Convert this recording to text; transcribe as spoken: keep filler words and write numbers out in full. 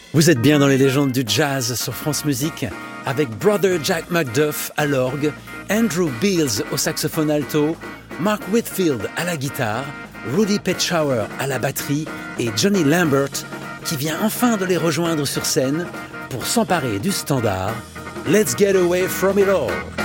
Vous êtes bien dans les légendes du jazz sur France Musique avec Brother Jack McDuff à l'orgue, Andrew Beals au saxophone alto, Mark Whitfield à la guitare, Rudy Petschauer à la batterie et Johnny Lambert qui vient enfin de les rejoindre sur scène pour s'emparer du standard Let's Get Away From It All.